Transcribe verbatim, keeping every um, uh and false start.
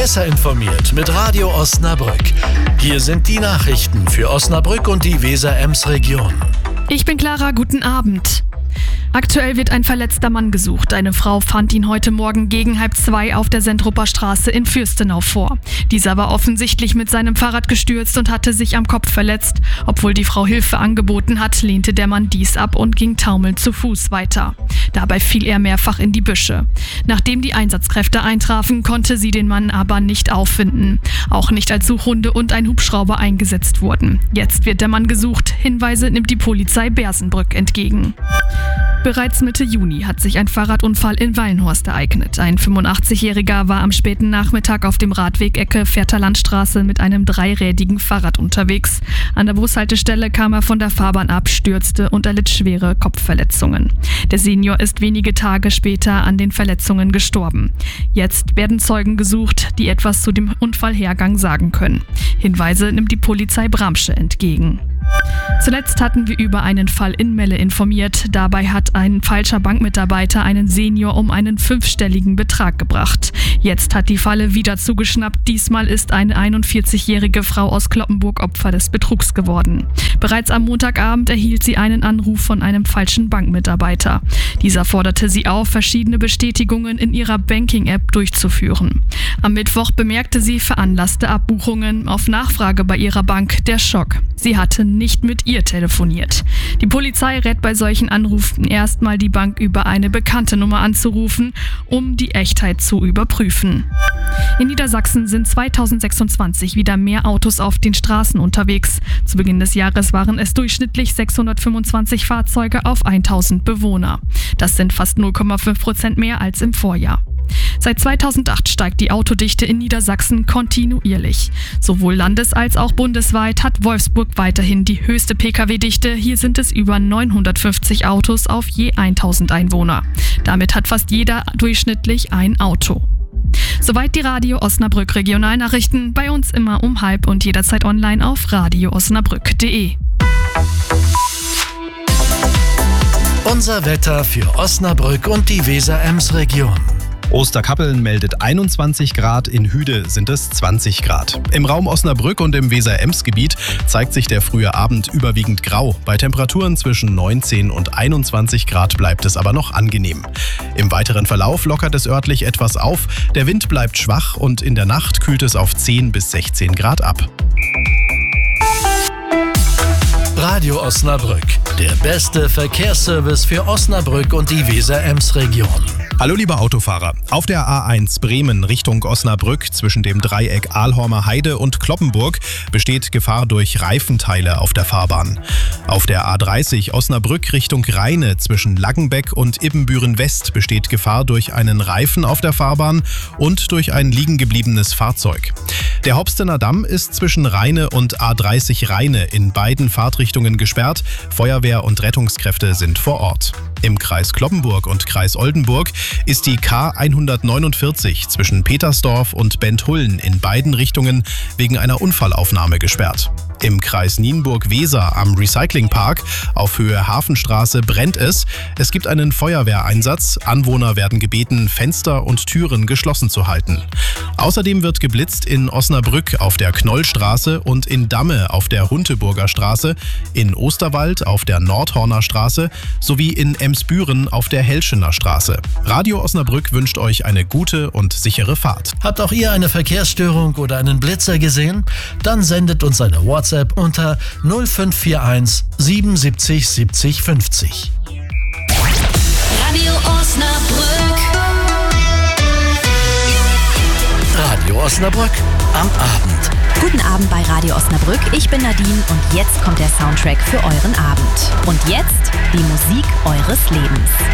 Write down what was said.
Besser informiert mit Radio Osnabrück. Hier sind die Nachrichten für Osnabrück und die Weser-Ems-Region. Ich bin Clara, guten Abend. Aktuell wird ein verletzter Mann gesucht. Eine Frau fand ihn heute Morgen gegen halb zwei auf der Sentruper Straße in Fürstenau vor. Dieser war offensichtlich mit seinem Fahrrad gestürzt und hatte sich am Kopf verletzt. Obwohl die Frau Hilfe angeboten hat, lehnte der Mann dies ab und ging taumelnd zu Fuß weiter. Dabei fiel er mehrfach in die Büsche. Nachdem die Einsatzkräfte eintrafen, konnte sie den Mann aber nicht auffinden. Auch nicht als Suchhunde und ein Hubschrauber eingesetzt wurden. Jetzt wird der Mann gesucht. Hinweise nimmt die Polizei Bersenbrück entgegen. Bereits Mitte Juni hat sich ein Fahrradunfall in Wallenhorst ereignet. Ein fünfundachtzigjähriger war am späten Nachmittag auf dem Radweg Ecke Fährter-Landstraße mit einem dreirädigen Fahrrad unterwegs. An der Bushaltestelle kam er von der Fahrbahn ab, stürzte und erlitt schwere Kopfverletzungen. Der Senior ist wenige Tage später an den Verletzungen gestorben. Jetzt werden Zeugen gesucht, die etwas zu dem Unfallhergang sagen können. Hinweise nimmt die Polizei Bramsche entgegen. Zuletzt hatten wir über einen Fall in Melle informiert. Dabei hat ein falscher Bankmitarbeiter einen Senior um einen fünfstelligen Betrag gebracht. Jetzt hat die Falle wieder zugeschnappt. Diesmal ist eine einundvierzigjährige Frau aus Cloppenburg Opfer des Betrugs geworden. Bereits am Montagabend erhielt sie einen Anruf von einem falschen Bankmitarbeiter. Dieser forderte sie auf, verschiedene Bestätigungen in ihrer Banking-App durchzuführen. Am Mittwoch bemerkte sie veranlasste Abbuchungen. Auf Nachfrage bei ihrer Bank der Schock. Sie hatte nicht mit ihr telefoniert. Die Polizei rät bei solchen Anrufen erstmal die Bank über eine bekannte Nummer anzurufen, um die Echtheit zu überprüfen. In Niedersachsen sind zweitausendsechsundzwanzig wieder mehr Autos auf den Straßen unterwegs. Zu Beginn des Jahres waren es durchschnittlich sechshundertfünfundzwanzig Fahrzeuge auf tausend Bewohner. Das sind fast null Komma fünf Prozent mehr als im Vorjahr. Seit zweitausendacht steigt die Autodichte in Niedersachsen kontinuierlich. Sowohl landes- als auch bundesweit hat Wolfsburg weiterhin die höchste Pkw-Dichte. Hier sind es über neunhundertfünfzig Autos auf je tausend Einwohner. Damit hat fast jeder durchschnittlich ein Auto. Soweit die Radio Osnabrück Regionalnachrichten. Bei uns immer um halb und jederzeit online auf radio osnabrück punkt de. Unser Wetter für Osnabrück und die Weser-Ems-Region. Osterkappeln meldet einundzwanzig Grad, in Hüde sind es zwanzig Grad. Im Raum Osnabrück und im Weser-Ems-Gebiet zeigt sich der frühe Abend überwiegend grau. Bei Temperaturen zwischen neunzehn und einundzwanzig Grad bleibt es aber noch angenehm. Im weiteren Verlauf lockert es örtlich etwas auf, der Wind bleibt schwach und in der Nacht kühlt es auf zehn bis sechzehn Grad ab. Radio Osnabrück, der beste Verkehrsservice für Osnabrück und die Weser-Ems-Region. Hallo liebe Autofahrer, auf der A eins Bremen Richtung Osnabrück zwischen dem Dreieck Aalhormer Heide und Cloppenburg besteht Gefahr durch Reifenteile auf der Fahrbahn. Auf der A dreißig Osnabrück Richtung Rheine zwischen Laggenbeck und Ibbenbüren West besteht Gefahr durch einen Reifen auf der Fahrbahn und durch ein liegengebliebenes Fahrzeug. Der Hopstener Damm ist zwischen Rheine und A dreißig Rheine in beiden Fahrtrichtungen gesperrt. Feuerwehr und Rettungskräfte sind vor Ort. Im Kreis Cloppenburg und Kreis Oldenburg ist die K hundertneunundvierzig zwischen Petersdorf und Benthullen in beiden Richtungen wegen einer Unfallaufnahme gesperrt. Im Kreis Nienburg-Weser am Recyclingpark auf Höhe Hafenstraße brennt es. Es gibt einen Feuerwehreinsatz. Anwohner werden gebeten, Fenster und Türen geschlossen zu halten. Außerdem wird geblitzt in Osnabrück auf der Knollstraße und in Damme auf der Hunteburger Straße, in Osterwald auf der Nordhorner Straße sowie in Emsbüren auf der Helschener Straße. Radio Osnabrück wünscht euch eine gute und sichere Fahrt. Habt auch ihr eine Verkehrsstörung oder einen Blitzer gesehen? Dann sendet uns eine WhatsApp unter null fünf vier eins siebenundsiebzig siebzig fünfzig. Radio Osnabrück. Radio Osnabrück am Abend. Guten Abend bei Radio Osnabrück, ich bin Nadine und jetzt kommt der Soundtrack für euren Abend. Und jetzt die Musik eures Lebens.